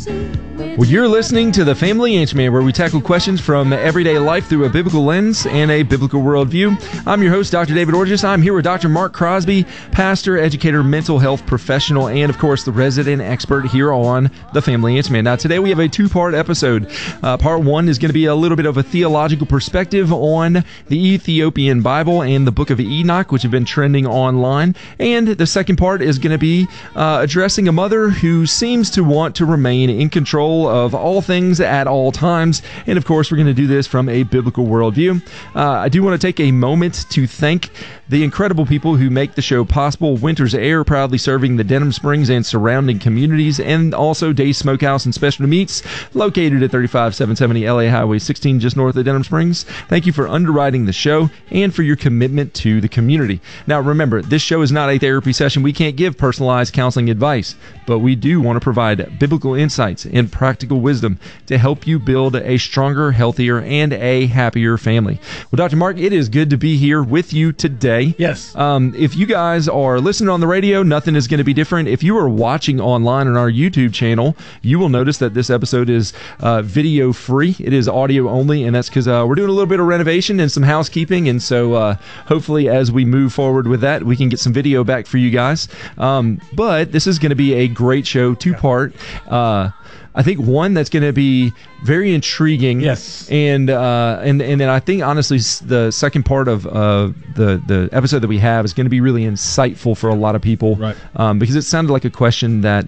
Well, you're listening to The Family Answer Man, where we tackle questions from everyday life through a biblical lens and a biblical worldview. I'm your host, Dr. David Orgis. I'm here with Dr. Mark Crosby, pastor, educator, mental health professional, and, of course, the resident expert here on The Family Answer Man. Now, today we have a two-part episode. Part one is going to be a little bit of a theological perspective on the Ethiopian Bible and the Book of Enoch, which have been trending online. And the second part is going to be addressing a mother who seems to want to remain in control of all things at all times. And of course, we're going to do this from a biblical worldview. I do want to take a moment to thank the incredible people who make the show possible. Winter's Air, proudly serving the Denham Springs and surrounding communities, and also Dave's Smokehouse and Specialty Meats, located at 35770 LA Highway 16, just north of Denham Springs. Thank you for underwriting the show and for your commitment to the community. Now, remember, this show is not a therapy session. We can't give personalized counseling advice, but we do want to provide biblical insights and practical wisdom to help you build a stronger, healthier, and a happier family. Well, Dr. Mark, it is good to be here with you today. Yes. If you guys are listening on the radio, nothing is going to be different. If you are watching online on our YouTube channel, you will notice that this episode is video free. It is audio only, and that's because we're doing a little bit of renovation and some housekeeping, and so hopefully as we move forward with that, we can get some video back for you guys. But this is going to be a great show, two-part. I think one that's going to be very intriguing. Yes. And then I think, honestly, the second part of the episode that we have is going to be really insightful for a lot of people. Right. Because it sounded like a question that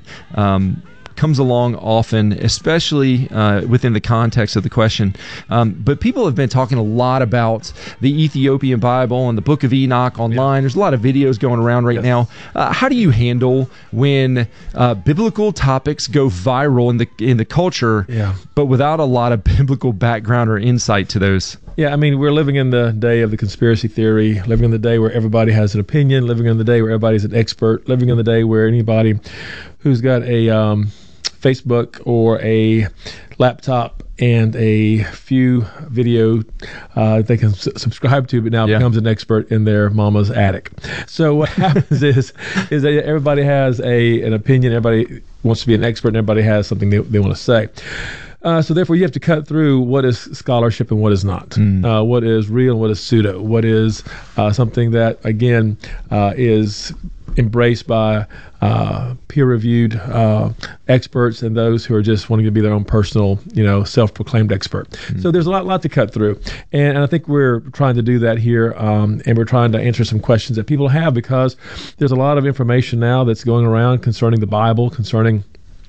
comes along often, especially within the context of the question. But people have been talking a lot about the Ethiopian Bible and the Book of Enoch online. Yeah. There's a lot of videos going around right now. How do you handle when biblical topics go viral in the culture, but without a lot of biblical background or insight to those? Yeah, I mean, we're living in the day of the conspiracy theory, living in the day where everybody has an opinion, living in the day where everybody's an expert, living in the day where anybody who's got a Facebook or a laptop and a few video they can subscribe to, but now becomes an expert in their mama's attic. So what happens is that everybody has an opinion, everybody wants to be an expert, and everybody has something they want to say. So therefore, you have to cut through what is scholarship and what is not, what is real and what is pseudo, what is something that, again, is embraced by peer-reviewed experts and those who are just wanting to be their own personal, self-proclaimed expert. So there's a lot to cut through, and I think we're trying to do that here, and we're trying to answer some questions that people have, because there's a lot of information now that's going around concerning the Bible, concerning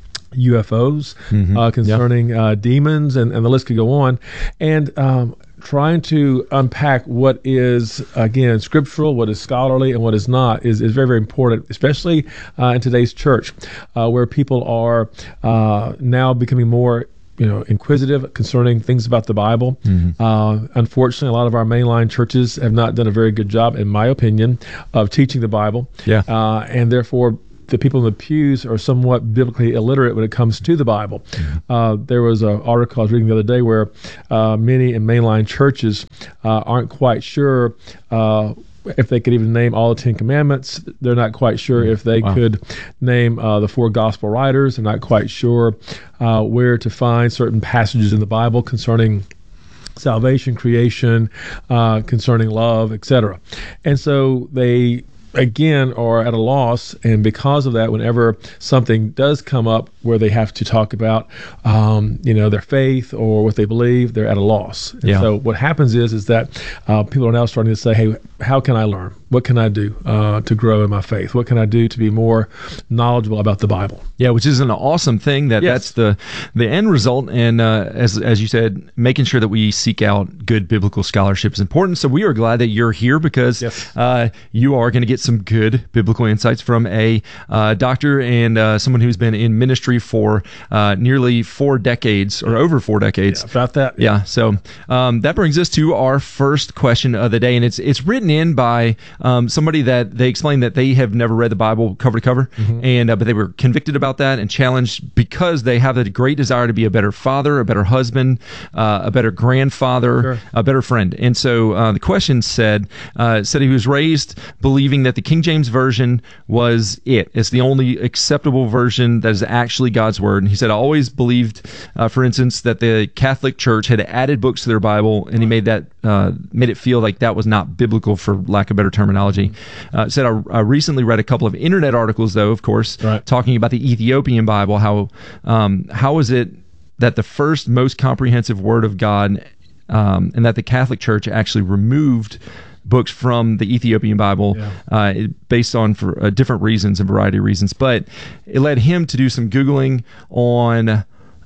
UFOs, concerning demons, and the list could go on. And trying to unpack what is, again, scriptural, what is scholarly, and what is not is very, very important, especially in today's church, where people are now becoming more inquisitive concerning things about the Bible. Unfortunately, a lot of our mainline churches have not done a very good job, in my opinion, of teaching the Bible. And therefore, the people in the pews are somewhat biblically illiterate when it comes to the Bible. There was an article I was reading the other day where many in mainline churches aren't quite sure if they could even name all the 10 Commandments. They're not quite sure if they could name the 4 gospel writers. They're not quite sure where to find certain passages in the Bible concerning salvation, creation, concerning love, etc. And so they, again, are at a loss, and because of that, whenever something does come up where they have to talk about, their faith or what they believe, they're at a loss. And so what happens is that people are now starting to say, hey, how can I learn? What can I do to grow in my faith? What can I do to be more knowledgeable about the Bible? Yeah, which is an awesome thing. That's the end result. And as you said, making sure that we seek out good biblical scholarship is important. So we are glad that you're here, because you are going to get some good biblical insights from a doctor and someone who's been in ministry for nearly 4 decades, or over 4 decades. Yeah, about that. Yeah. So that brings us to our first question of the day, and it's written in by somebody that they explained that they have never read the Bible cover to cover, and but they were convicted about that and challenged because they have a great desire to be a better father, a better husband, a better grandfather, a better friend. And so the question said he was raised believing that the King James Version was it's the only acceptable version that is actually God's Word. And he said, I always believed, for instance, that the Catholic Church had added books to their Bible, and he made it feel like that was not biblical, for lack of better terminology. Said I recently read a couple of internet articles, though, of course, talking about the Ethiopian Bible. How is it that the first most comprehensive Word of God, and that the Catholic Church actually removed books from the Ethiopian Bible based on for different reasons, a variety of reasons. But it led him to do some Googling on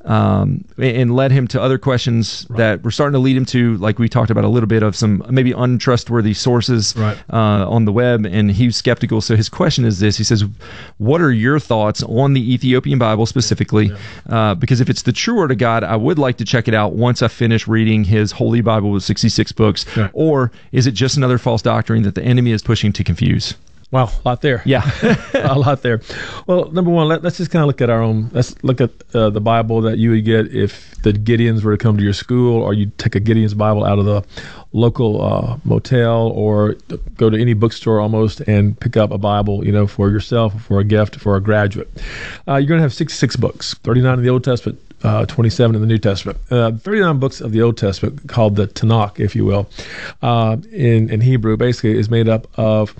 and led him to other questions that were starting to lead him to, like we talked about a little bit, of some maybe untrustworthy sources on the web, and he was skeptical. So his question is this. He says, what are your thoughts on the Ethiopian Bible specifically? Because if it's the true Word of God, I would like to check it out once I finish reading his Holy Bible with 66 books. Or is it just another false doctrine that the enemy is pushing to confuse? Wow, a lot there. Yeah. A lot there. Well, number one, let's just kind of look at our own. Let's look at the Bible that you would get if the Gideons were to come to your school, or you take a Gideon's Bible out of the local motel, or go to any bookstore almost and pick up a Bible, for yourself, for a gift, for a graduate. You're going to have 66 books, 39 in the Old Testament, 27 in the New Testament. 39 books of the Old Testament, called the Tanakh, if you will, in Hebrew, basically is made up of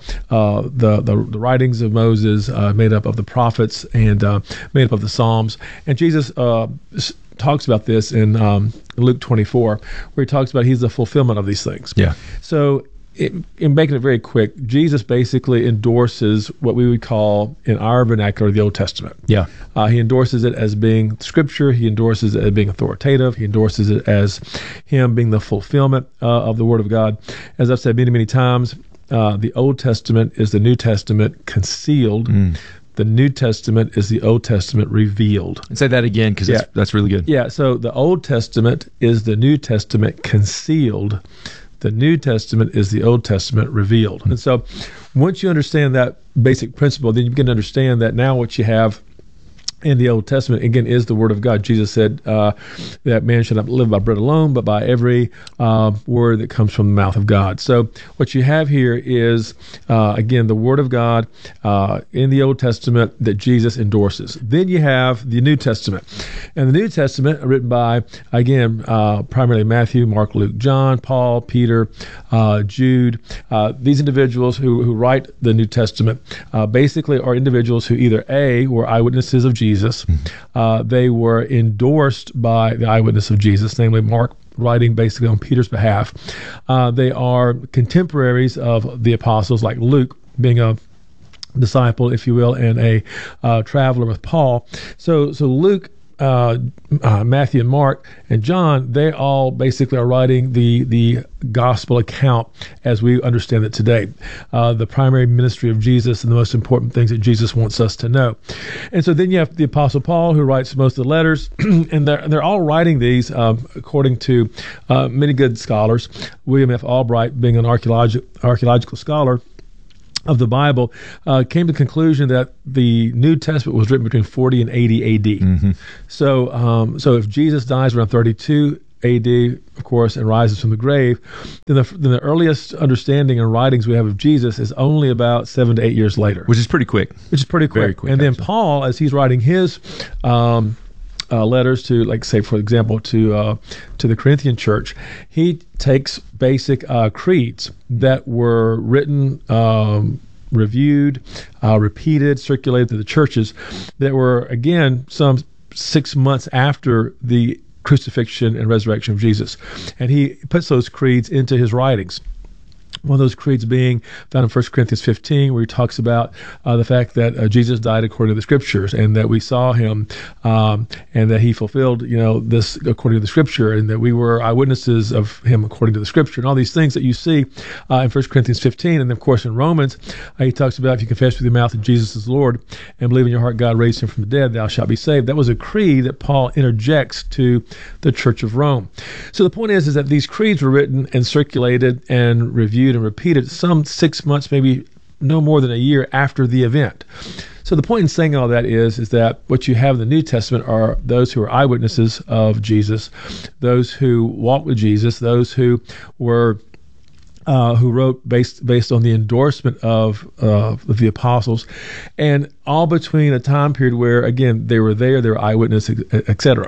the writings of Moses, made up of the prophets, and made up of the Psalms. And Jesus talks about this in Luke 24, where he talks about he's the fulfillment of these things. Yeah. So in making it very quick, Jesus basically endorses what we would call, in our vernacular, the Old Testament. Yeah. He endorses it as being Scripture. He endorses it as being authoritative. He endorses it as him being the fulfillment of the Word of God. As I've said many, many times, the Old Testament is the New Testament concealed. The New Testament is the Old Testament revealed. And say that again, because that's really good. Yeah, so the Old Testament is the New Testament concealed. The New Testament is the Old Testament revealed. And so once you understand that basic principle, then you begin to understand that now what you have in the Old Testament, again, is the Word of God. Jesus said that man should not live by bread alone, but by every word that comes from the mouth of God. So what you have here is, again, the Word of God in the Old Testament that Jesus endorses. Then you have the New Testament. And the New Testament, written by, again, primarily Matthew, Mark, Luke, John, Paul, Peter, Jude. These individuals who write the New Testament basically are individuals who either A, were eyewitnesses of Jesus. They were endorsed by the eyewitness of Jesus, namely Mark, writing basically on Peter's behalf. They are contemporaries of the apostles, like Luke, being a disciple, if you will, and a traveler with Paul. So Luke, Matthew, and Mark, and John, they all basically are writing the gospel account as we understand it today, the primary ministry of Jesus and the most important things that Jesus wants us to know. And so then you have the Apostle Paul, who writes most of the letters, and they're all writing these according to many good scholars. William F. Albright, being an archaeological scholar of the Bible, came to the conclusion that the New Testament was written between 40 and 80 AD. So if Jesus dies around 32 AD, of course, and rises from the grave, then the earliest understanding and writings we have of Jesus is only about 7 to 8 years later. Which is pretty quick. Very quick. And then Paul, as he's writing his letters to, like, say, for example, to the Corinthian church, he takes basic creeds that were written, reviewed, repeated, circulated to the churches, that were, again, some 6 months after the crucifixion and resurrection of Jesus. And he puts those creeds into his writings. One of those creeds being found in 1 Corinthians 15, where he talks about the fact that Jesus died according to the Scriptures, and that we saw him, and that he fulfilled, this according to the Scripture, and that we were eyewitnesses of him according to the Scripture, and all these things that you see in 1 Corinthians 15. And then, of course, in Romans, he talks about, if you confess with your mouth that Jesus is Lord and believe in your heart God raised him from the dead, thou shalt be saved. That was a creed that Paul interjects to the Church of Rome. So the point is that these creeds were written and circulated and reviewed reviewed and repeated some 6 months, maybe no more than a year after the event. So the point in saying all that is that what you have in the New Testament are those who are eyewitnesses of Jesus, those who walked with Jesus, those who were who wrote based on the endorsement of the apostles, and all between a time period where, again, they were there, they were eyewitnesses, etc.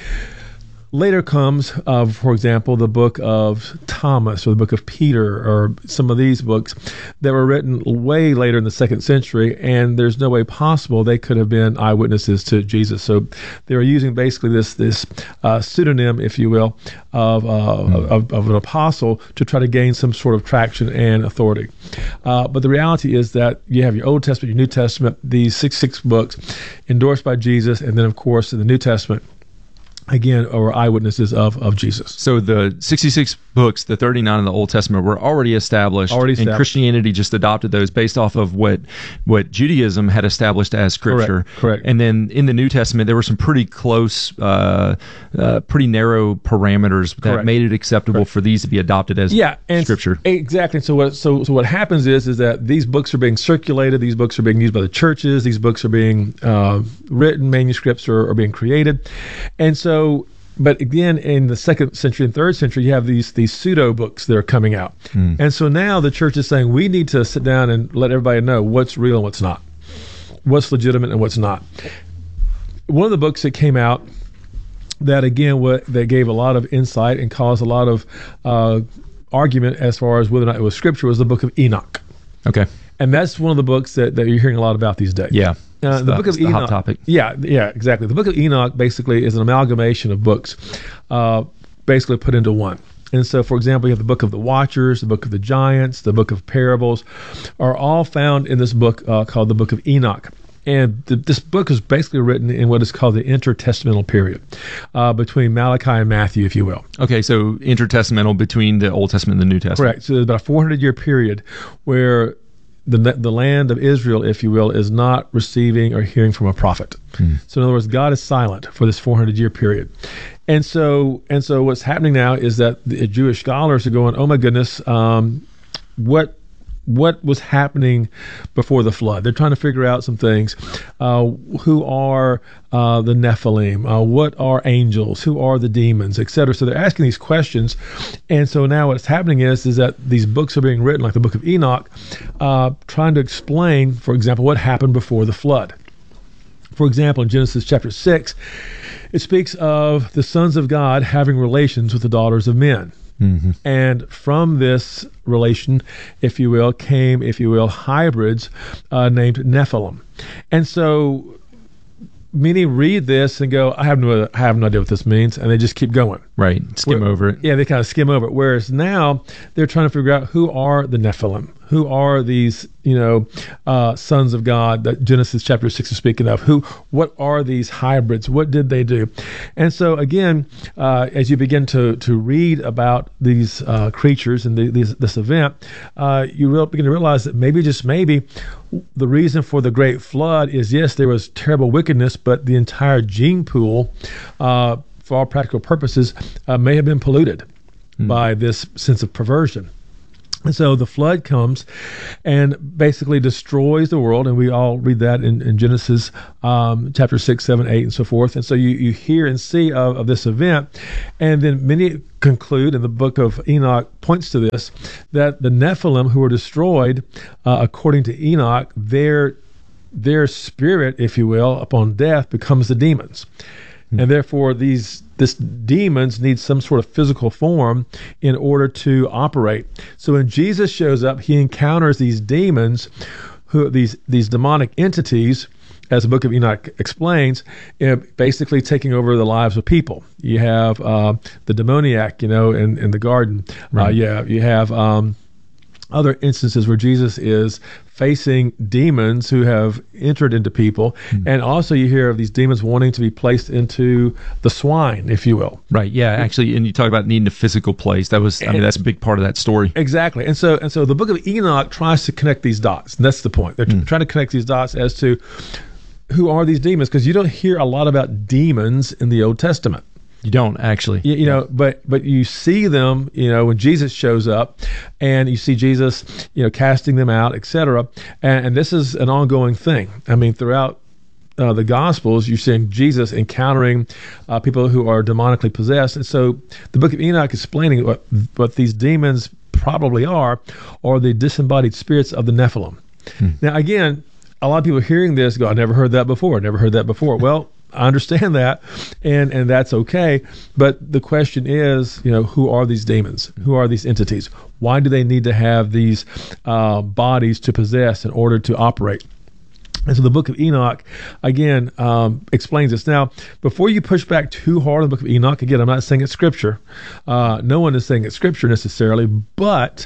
Later comes, for example, the book of Thomas or the book of Peter or some of these books that were written way later in the 2nd century, and there's no way possible they could have been eyewitnesses to Jesus. So they were using basically this pseudonym, if you will, of an apostle to try to gain some sort of traction and authority. But the reality is that you have your Old Testament, your New Testament, these 66 books endorsed by Jesus, and then, of course, in the New Testament, again, are eyewitnesses of Jesus. So the 66 books, the 39 in the Old Testament, were already established. And Christianity just adopted those based off of what Judaism had established as Scripture. Correct. And then in the New Testament, there were some pretty close, pretty narrow parameters that made it acceptable for these to be adopted as Scripture. Exactly. So what happens is that these books are being circulated, these books are being used by the churches, these books are being written, manuscripts are being created. And so, but again, in the 2nd century and 3rd century, you have these pseudo books that are coming out. And so now the church is saying we need to sit down and let everybody know what's real and what's not, what's legitimate and what's not. One of the books that came out that, again, that gave a lot of insight and caused a lot of argument as far as whether or not it was Scripture was the book of Enoch. Okay. And that's one of the books that you're hearing a lot about these days. Yeah. The book of Enoch, hot topic. Yeah, exactly. The book of Enoch basically is an amalgamation of books, basically put into one. And so, for example, you have the book of the Watchers, the book of the Giants, the book of Parables, are all found in this book called the book of Enoch. And this book is basically written in what is called the intertestamental period, between Malachi and Matthew, if you will. Okay, so intertestamental between the Old Testament and the New Testament. Correct. So there's about a 400-year period where the land of Israel, if you will, is not receiving or hearing from a prophet. So in other words, God is silent for this 400-year period. And so what's happening now is that the Jewish scholars are going, oh my goodness, what was happening before the flood? They're trying to figure out some things. Who are the Nephilim? What are angels? Who are the demons, etc.? So they're asking these questions. And so now what's happening is that these books are being written, like the book of Enoch, trying to explain, for example, what happened before the flood. For example, in Genesis chapter 6, it speaks of the sons of God having relations with the daughters of men. Mm-hmm. And from this relation, if you will, came, if you will, hybrids named Nephilim. And so many read this and go, I have no idea what this means, and they just keep going. Right, skim over it. Yeah, they kind of skim over it. Whereas now they're trying to figure out who are the Nephilim, who are these, sons of God that Genesis chapter 6 is speaking of. What are these hybrids? What did they do? And so again, as you begin to read about these creatures and this event, you begin to realize that maybe, just maybe, the reason for the great flood is, yes, there was terrible wickedness, but the entire gene pool, for all practical purposes, may have been polluted by this sense of perversion. And so the flood comes and basically destroys the world, and we all read that in Genesis chapter 6, 7, 8, and so forth. And so you hear and see of this event, and then many conclude, and the book of Enoch points to this, that the Nephilim who were destroyed, according to Enoch, their spirit, if you will, upon death becomes the demons. And therefore this demons need some sort of physical form in order to operate. So when Jesus shows up, he encounters these demons, these demonic entities, as the book of Enoch explains, basically taking over the lives of people. You have the demoniac, in the garden. Right. You have other instances where Jesus is facing demons who have entered into people. And also you hear of these demons wanting to be placed into the swine, if you will. Right, yeah, actually, and you talk about needing a physical place. That's a big part of that story. Exactly. And so the book of Enoch tries to connect these dots, and that's the point. They're trying to connect these dots as to who are these demons, because you don't hear a lot about demons in the Old Testament. You don't actually. You know, but you see them, you know, when Jesus shows up, and you see Jesus, you know, casting them out, etc. And this is an ongoing thing. I mean, throughout the Gospels, you're seeing Jesus encountering people who are demonically possessed. And so the book of Enoch is explaining what these demons probably are the disembodied spirits of the Nephilim. Now, again, a lot of people hearing this go, I never heard that before. Well, I understand that, and that's okay. But the question is, you know, who are these demons? Who are these entities? Why do they need to have these bodies to possess in order to operate? And so the book of Enoch, again, explains this. Now, before you push back too hard on the book of Enoch, again, I'm not saying it's Scripture. No one is saying it's Scripture necessarily, but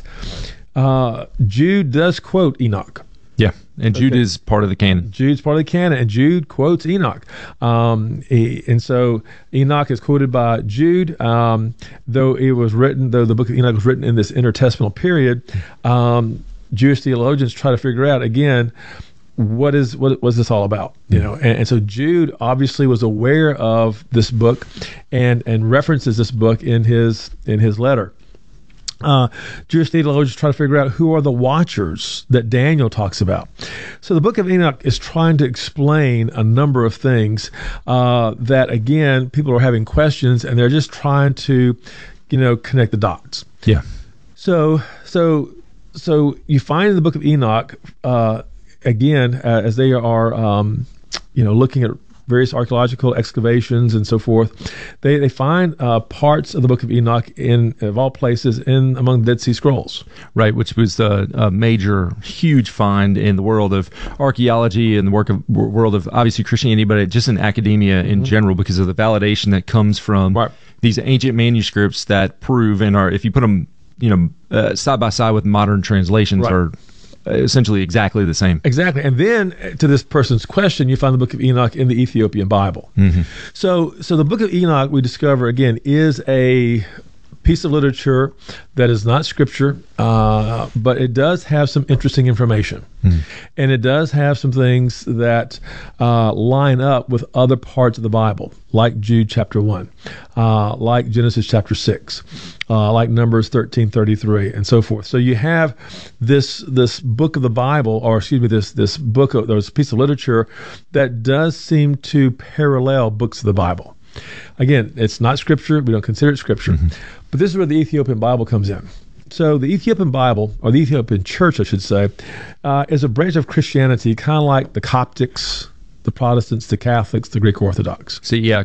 Jude does quote Enoch. Yeah, and Jude is part of the canon. Jude's part of the canon, and Jude quotes Enoch. And so Enoch is quoted by Jude, though the book of Enoch was written in this intertestamental period. Jewish theologians try to figure out, again, what was this all about? You know, and so Jude obviously was aware of this book and references this book in his letter. Jewish theologians try to figure out who are the watchers that Daniel talks about. So the book of Enoch is trying to explain a number of things that, again, people are having questions, and they're just trying to, you know, connect the dots. Yeah. So you find in the book of Enoch, again, as they are, you know, looking at various archaeological excavations and so forth, they find parts of the book of Enoch of all places, among the Dead Sea Scrolls. Right, which was a major, huge find in the world of archaeology and the world of, obviously, Christianity, but just in academia in general, because of the validation that comes from these ancient manuscripts that prove and are, if you put them, you know, side by side with modern translations, are essentially exactly the same. Exactly. And then to this person's question, you find the book of Enoch in the Ethiopian Bible. So the book of Enoch, we discover, again, is a piece of literature that is not Scripture, but it does have some interesting information. And it does have some things that line up with other parts of the Bible, like Jude chapter 1, like Genesis chapter 6, like Numbers 13:33, and so forth. So you have this book of the Bible, or excuse me, this book of this piece of literature that does seem to parallel books of the Bible. Again, it's not Scripture. We don't consider it Scripture. But this is where the Ethiopian Bible comes in. So the Ethiopian Bible, or the Ethiopian Church, I should say, is a branch of Christianity, kind of like the Coptics, the Protestants, the Catholics, the Greek Orthodox. So yeah,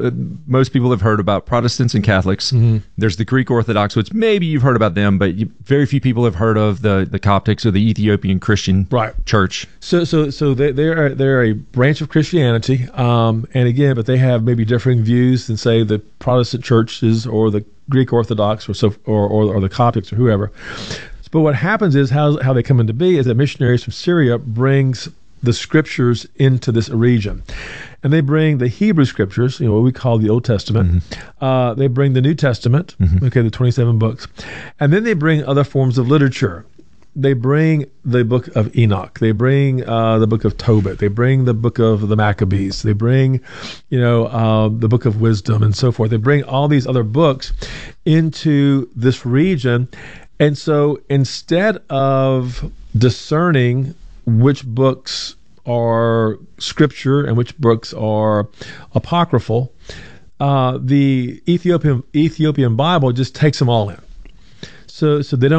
most people have heard about Protestants and Catholics. There's the Greek Orthodox, which maybe you've heard about them, but very few people have heard of the Coptics or the Ethiopian Christian Church. So they're a branch of Christianity, and again, but they have maybe differing views than, say, the Protestant churches or the Greek Orthodox or the Coptics or whoever. But what happens is how they come into be is that missionaries from Syria brings the Scriptures into this region, and they bring the Hebrew Scriptures, you know, what we call the Old Testament. They bring the New Testament, okay, the 27 books, and then they bring other forms of literature. They bring the book of Enoch. They bring the book of Tobit. They bring the book of the Maccabees. They bring, you know, the book of Wisdom and so forth. They bring all these other books into this region, and so instead of discerning which books are Scripture and which books are apocryphal, the Ethiopian Bible just takes them all in. So they don't